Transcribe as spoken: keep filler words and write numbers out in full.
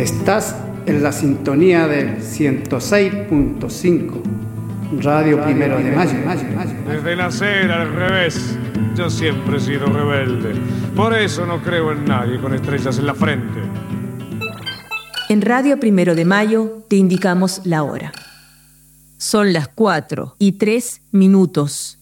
Estás en la sintonía del ciento seis punto cinco, Radio Primero de Mayo. Desde nacer al revés, yo siempre he sido rebelde. Por eso no creo en nadie con estrellas en la frente. En Radio Primero de Mayo te indicamos la hora. Son las cuatro y tres minutos.